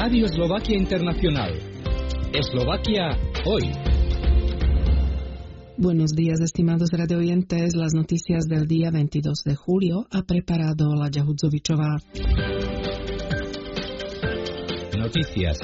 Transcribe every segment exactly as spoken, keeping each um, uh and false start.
Radio Eslovaquia Internacional. Eslovaquia hoy. Buenos días, estimados radioyentes. Las noticias del día veintidós de julio ha preparado la Jahudzovičová. Noticias.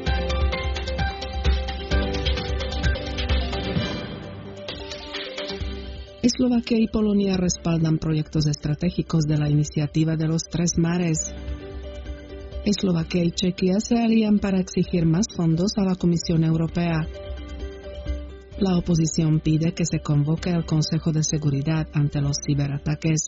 Eslovaquia y Polonia respaldan proyectos estratégicos de la iniciativa de los tres mares. Eslovaquia y Chequia se alían para exigir más fondos a la Comisión Europea. La oposición pide que se convoque al Consejo de Seguridad ante los ciberataques.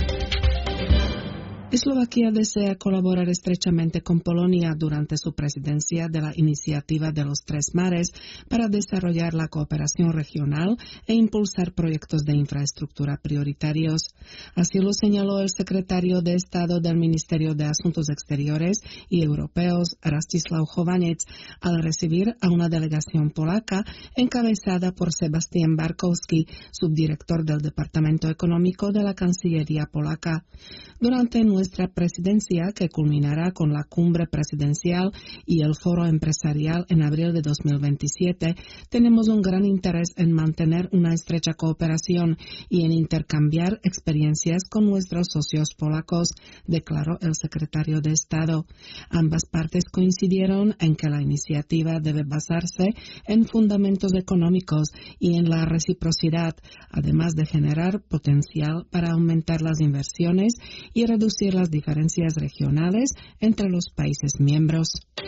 Eslovaquia desea colaborar estrechamente con Polonia durante su presidencia de la Iniciativa de los Tres Mares para desarrollar la cooperación regional e impulsar proyectos de infraestructura prioritarios. Así lo señaló el secretario de Estado del Ministerio de Asuntos Exteriores y Europeos, Rastislav Chovanec, al recibir a una delegación polaca encabezada por Sebastian Barkowski, subdirector del Departamento Económico de la Cancillería polaca. Durante nuestra presidencia, que culminará con la cumbre presidencial y el foro empresarial en abril de dos mil veintisiete, tenemos un gran interés en mantener una estrecha cooperación y en intercambiar experiencias con nuestros socios polacos, declaró el secretario de Estado. Ambas partes coincidieron en que la iniciativa debe basarse en fundamentos económicos y en la reciprocidad, además de generar potencial para aumentar las inversiones y reducir las diferencias regionales entre los países miembros.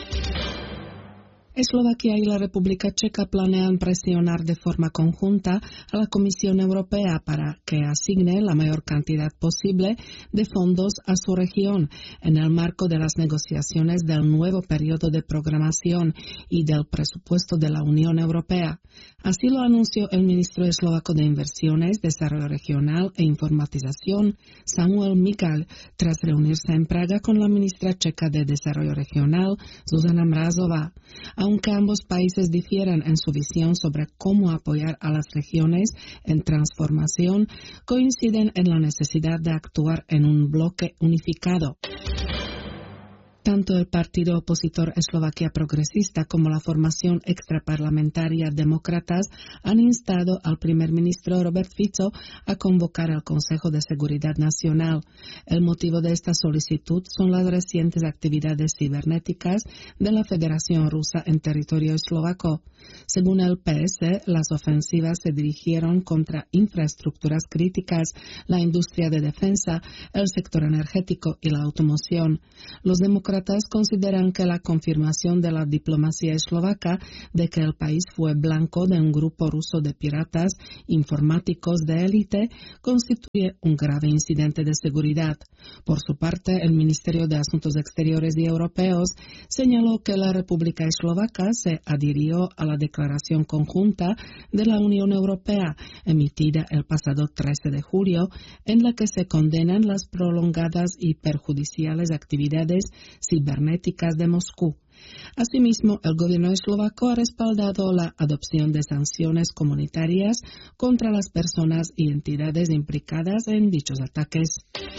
Eslovaquia y la República Checa planean presionar de forma conjunta a la Comisión Europea para que asigne la mayor cantidad posible de fondos a su región en el marco de las negociaciones del nuevo periodo de programación y del presupuesto de la Unión Europea. Así lo anunció el ministro eslovaco de Inversiones, Desarrollo Regional e Informatización, Samuel Michal, tras reunirse en Praga con la ministra checa de Desarrollo Regional, Zuzana Mrazová. Aunque ambos países difieren en su visión sobre cómo apoyar a las regiones en transformación, coinciden en la necesidad de actuar en un bloque unificado. Tanto el partido opositor Eslovaquia Progresista como la formación extraparlamentaria Demócratas han instado al primer ministro Robert Fico a convocar al Consejo de Seguridad Nacional. El motivo de esta solicitud son las recientes actividades cibernéticas de la Federación Rusa en territorio eslovaco. Según el P S, las ofensivas se dirigieron contra infraestructuras críticas, la industria de defensa, el sector energético y la automoción. Los demócratas consideran que la confirmación de la diplomacia eslovaca de que el país fue blanco de un grupo ruso de piratas informáticos de élite constituye un grave incidente de seguridad. Por su parte, el Ministerio de Asuntos Exteriores y Europeos señaló que la República Eslovaca se adhirió a la Declaración Conjunta de la Unión Europea, emitida el pasado trece de julio, en la que se condenan las prolongadas y perjudiciales actividades cibernéticas de Moscú. Asimismo, el gobierno eslovaco ha respaldado la adopción de sanciones comunitarias contra las personas y entidades implicadas en dichos ataques.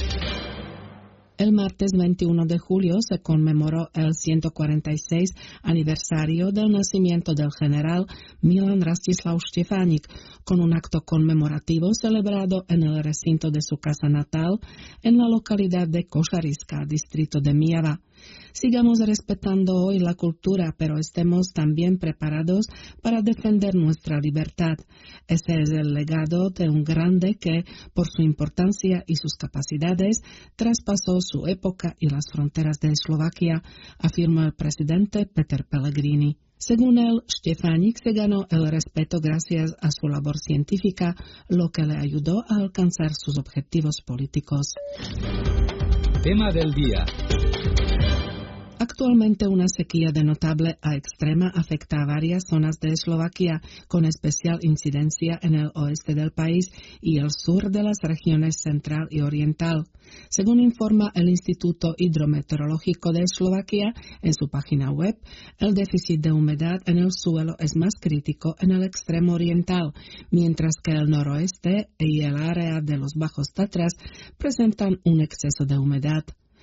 El martes veintiuno de julio se conmemoró el ciento cuarenta y seis aniversario del nacimiento del general Milan Rastislav Štefánik, con un acto conmemorativo celebrado en el recinto de su casa natal, en la localidad de Košariska, distrito de Mijava. Sigamos respetando hoy la cultura, pero estemos también preparados para defender nuestra libertad. Ese es el legado de un grande que, por su importancia y sus capacidades, traspasó su época y las fronteras de Eslovaquia, afirmó el presidente Peter Pellegrini. Según él, Štefánik se ganó el respeto gracias a su labor científica, lo que le ayudó a alcanzar sus objetivos políticos. Tema del día. Actualmente una sequía de notable a extrema afecta a varias zonas de Eslovaquia, con especial incidencia en el oeste del país y el sur de las regiones central y oriental. Según informa el Instituto Hidrometeorológico de Eslovaquia en su página web, el déficit de humedad en el suelo es más crítico en el extremo oriental, mientras que el noroeste y el área de los Bajos Tatras presentan un exceso de humedad.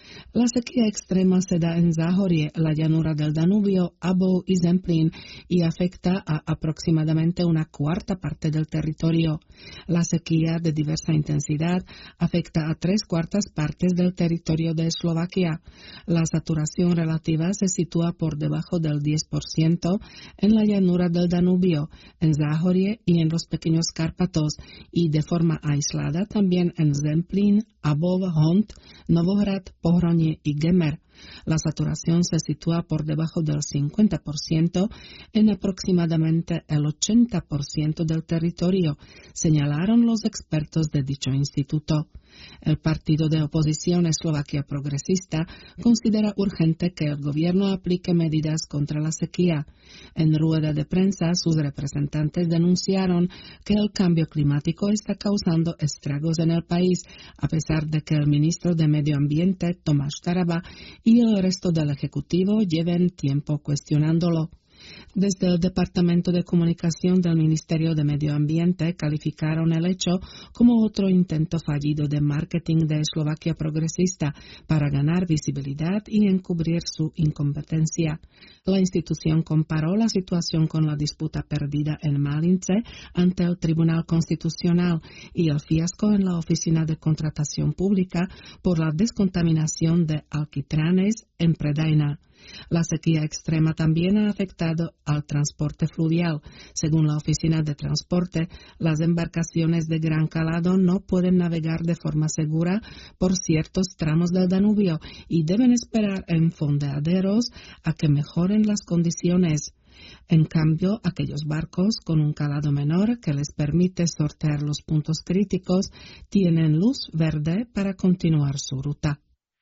La sequía extrema se da en Záhorie, la llanura del Danubio, Abov y Zemplín y afecta a aproximadamente una cuarta parte del territorio. La sequía de diversa intensidad afecta a tres cuartas partes del territorio de Eslovaquia. La saturación relativa se sitúa por debajo del diez por ciento en la llanura del Danubio, en Záhorie y en los pequeños Cárpatos, y de forma aislada también en Zemplín, Abov, Hont, Novohrad, Pohronie y Gemer. La saturación se sitúa por debajo del cincuenta por ciento en aproximadamente el ochenta por ciento del territorio, señalaron los expertos de dicho instituto. El partido de oposición Eslovaquia Progresista considera urgente que el gobierno aplique medidas contra la sequía. En rueda de prensa, sus representantes denunciaron que el cambio climático está causando estragos en el país, a pesar de que el ministro de Medio Ambiente, Tomáš Taraba, y el resto del Ejecutivo lleven tiempo cuestionándolo. Desde el Departamento de Comunicación del Ministerio de Medio Ambiente calificaron el hecho como otro intento fallido de marketing de Eslovaquia Progresista para ganar visibilidad y encubrir su incompetencia. La institución comparó la situación con la disputa perdida en Malince ante el Tribunal Constitucional y el fiasco en la Oficina de Contratación Pública por la descontaminación de alquitranes en Predaina. La sequía extrema también ha afectado al transporte fluvial. Según la Oficina de Transporte, las embarcaciones de gran calado no pueden navegar de forma segura por ciertos tramos del Danubio y deben esperar en fondeaderos a que mejoren las condiciones. En cambio, aquellos barcos con un calado menor que les permite sortear los puntos críticos tienen luz verde para continuar su ruta.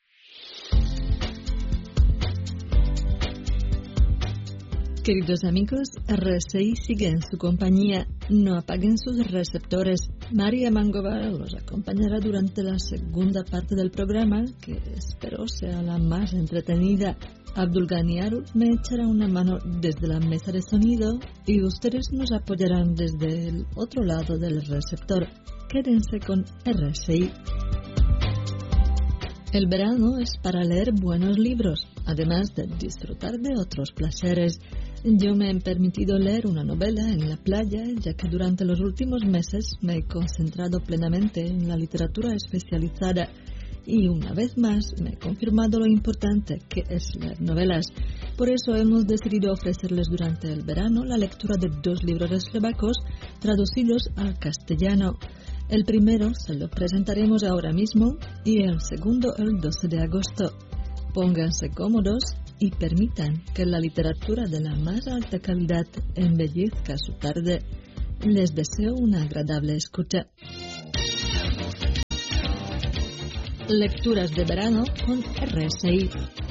Queridos amigos, R S I sigue en su compañía. No apaguen sus receptores. María Mangova los acompañará durante la segunda parte del programa, que espero sea la más entretenida. Abdul Ghani Arut me echará una mano desde la mesa de sonido y ustedes nos apoyarán desde el otro lado del receptor. Quédense con R S I. El verano es para leer buenos libros, además de disfrutar de otros placeres. Yo me he permitido leer una novela en la playa, ya que durante los últimos meses me he concentrado plenamente en la literatura especializada y una vez más me he confirmado lo importante que es leer novelas. Por eso hemos decidido ofrecerles durante el verano la lectura de dos libros eslovacos traducidos al castellano. El primero se lo presentaremos ahora mismo y el segundo el doce de agosto. Pónganse cómodos y permitan que la literatura de la más alta calidad embellezca su tarde. Les deseo una agradable escucha. Lecturas de verano con R S I.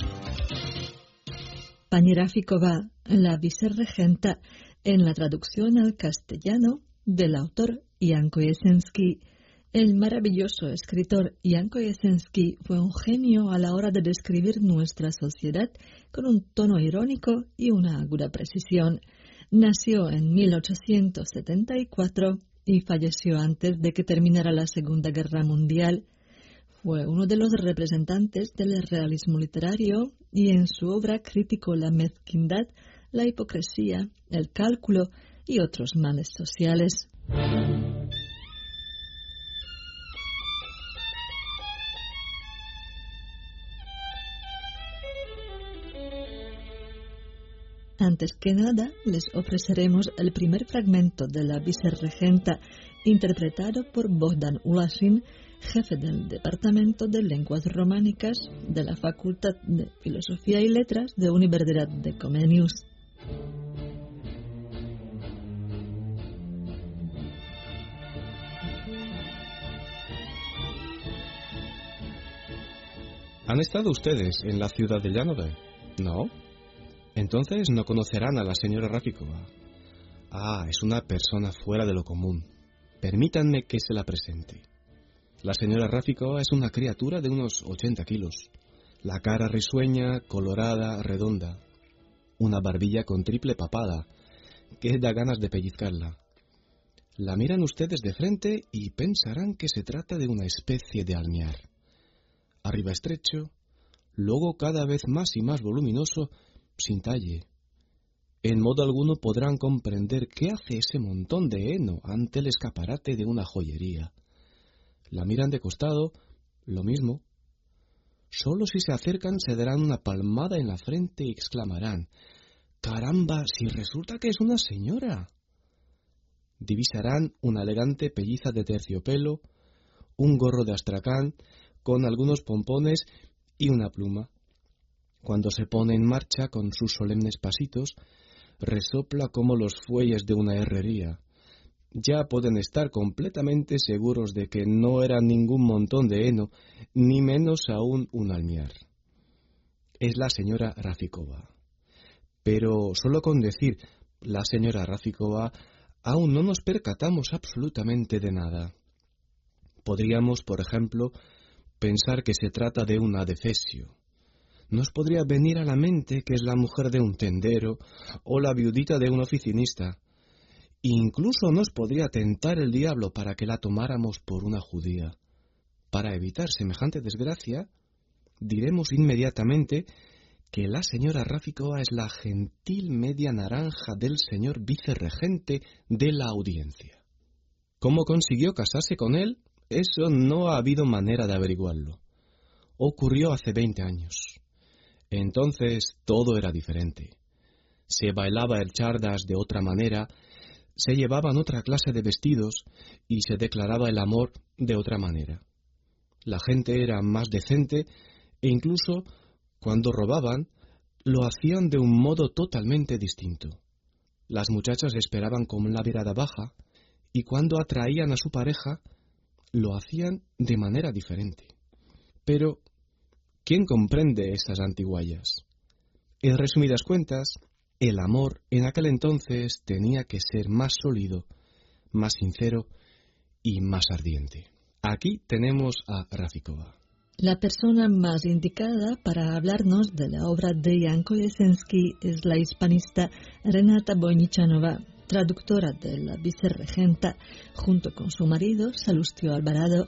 Pani Rafikova, la vicerregenta, en la traducción al castellano del autor Janko Jesenský. El maravilloso escritor Janko Jesenský fue un genio a la hora de describir nuestra sociedad con un tono irónico y una aguda precisión. Nació en mil ochocientos setenta y cuatro y falleció antes de que terminara la Segunda Guerra Mundial. Fue uno de los representantes del realismo literario y en su obra criticó la mezquindad, la hipocresía, el cálculo y otros males sociales. Antes que nada, les ofreceremos el primer fragmento de la vicerregenta, interpretado por Bohdan Ulasin, jefe del Departamento de Lenguas Románicas de la Facultad de Filosofía y Letras de Universidad de Comenius. ¿Han estado ustedes en la ciudad de Llanove? ¿No? Entonces no conocerán a la señora Rafikova. Ah, es una persona fuera de lo común. Permítanme que se la presente. La señora Rafikova es una criatura de unos ochenta kilos. La cara risueña, colorada, redonda. Una barbilla con triple papada, que da ganas de pellizcarla. La miran ustedes de frente y pensarán que se trata de una especie de almiar. Arriba estrecho, luego cada vez más y más voluminoso, sin talle. En modo alguno podrán comprender qué hace ese montón de heno ante el escaparate de una joyería. La miran de costado, lo mismo. Solo si se acercan se darán una palmada en la frente y exclamarán: «¡Caramba, si resulta que es una señora!». Divisarán una elegante pelliza de terciopelo, un gorro de astracán con algunos pompones y una pluma. Cuando se pone en marcha con sus solemnes pasitos, resopla como los fuelles de una herrería. Ya pueden estar completamente seguros de que no era ningún montón de heno, ni menos aún un almiar. Es la señora Rafikova. Pero solo con decir la señora Rafikova aún no nos percatamos absolutamente de nada. Podríamos, por ejemplo, pensar que se trata de un adefesio. Nos podría venir a la mente que es la mujer de un tendero o la viudita de un oficinista. Incluso nos podría tentar el diablo para que la tomáramos por una judía. Para evitar semejante desgracia, diremos inmediatamente que la señora Rafikova es la gentil media naranja del señor vicerregente de la audiencia. ¿Cómo consiguió casarse con él? Eso no ha habido manera de averiguarlo. Ocurrió hace veinte años. Entonces todo era diferente. Se bailaba el chardas de otra manera, se llevaban otra clase de vestidos y se declaraba el amor de otra manera. La gente era más decente e incluso, cuando robaban, lo hacían de un modo totalmente distinto. Las muchachas esperaban con la mirada baja y cuando atraían a su pareja, lo hacían de manera diferente. Pero ¿quién comprende esas antiguallas? En resumidas cuentas, el amor en aquel entonces tenía que ser más sólido, más sincero y más ardiente. Aquí tenemos a Rafikova. La persona más indicada para hablarnos de la obra de Jan Kołęsewski es la hispanista Renata Bojnichanova, traductora de la vicerregenta, junto con su marido Salustio Alvarado.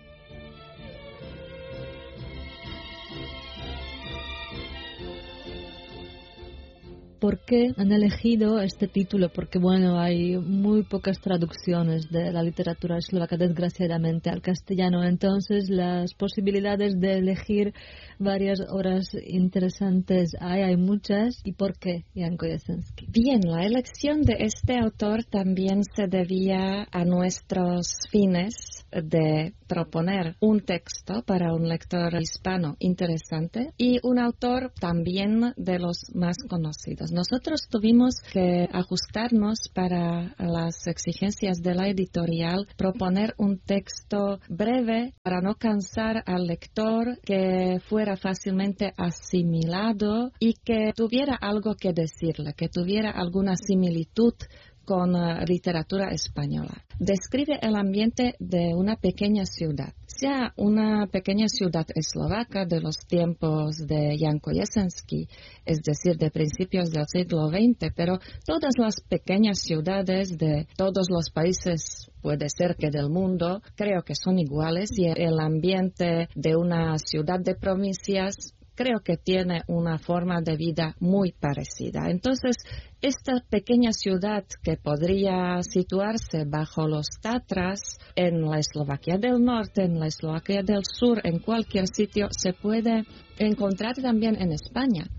¿Por qué han elegido este título? Porque, bueno, hay muy pocas traducciones de la literatura eslovaca, desgraciadamente, al castellano. Entonces, las posibilidades de elegir varias obras interesantes hay, hay muchas. ¿Y por qué Jan Kołęsewski? Bien, la elección de este autor también se debía a nuestros fines de proponer un texto para un lector hispano interesante y un autor también de los más conocidos. Nosotros tuvimos que ajustarnos para las exigencias de la editorial, proponer un texto breve para no cansar al lector, que fuera fácilmente asimilado y que tuviera algo que decirle, que tuviera alguna similitud con uh, literatura española. Describe el ambiente de una pequeña ciudad, sea una pequeña ciudad eslovaca de los tiempos de Jan Kołęsewski, es decir, de principios del siglo veinte, pero todas las pequeñas ciudades de todos los países, puede ser que del mundo, creo que son iguales, y el ambiente de una ciudad de provincias creo que tiene una forma de vida muy parecida. Entonces, esta pequeña ciudad que podría situarse bajo los Tatras, en la Eslovaquia del Norte, en la Eslovaquia del Sur, en cualquier sitio, se puede encontrar también en España.